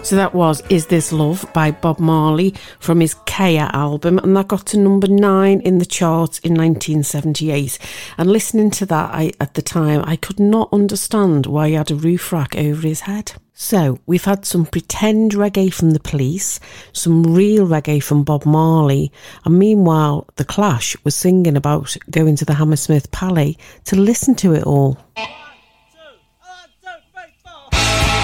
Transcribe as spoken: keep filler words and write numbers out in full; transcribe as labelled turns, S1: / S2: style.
S1: So that was Is This Love by Bob Marley from his Kaya album, and that got to number nine in the charts in nineteen seventy-eight. And listening to that, I, at the time, I could not understand why he had a roof rack over his head. So we've had some pretend reggae from The Police, some real reggae from Bob Marley, and meanwhile The Clash was singing about going to the Hammersmith Palais to listen to it all.